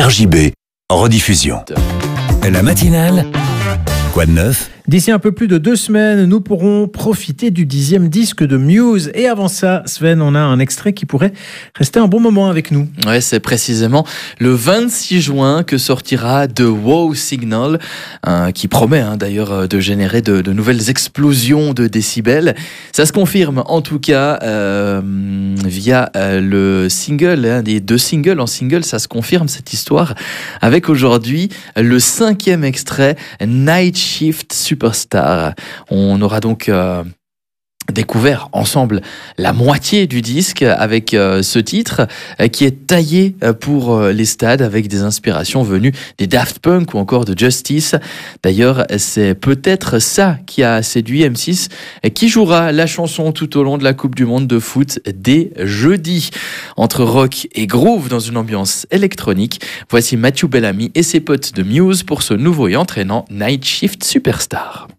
RJB, en rediffusion. La matinale, quoi de neuf ? D'ici un peu plus de 2 semaines, nous pourrons profiter du 10e disque de Muse. Et avant ça, Sven, on a un extrait qui pourrait rester un bon moment avec nous. Ouais, c'est précisément le 26 juin que sortira The Wow Signal, qui promet d'ailleurs de générer de nouvelles explosions de décibels. Ça se confirme en tout cas via le single, un des 2 singles en single, ça se confirme cette histoire, avec aujourd'hui le 5e extrait, Night Shift Superstar. On aura donc découvert ensemble la moitié du disque avec ce titre qui est taillé pour les stades avec des inspirations venues des Daft Punk ou encore de Justice. D'ailleurs, c'est peut-être ça qui a séduit M6 qui jouera la chanson tout au long de la Coupe du Monde de foot dès jeudi. Entre rock et groove dans une ambiance électronique, voici Matthew Bellamy et ses potes de Muse pour ce nouveau et entraînant Night Shift Superstar.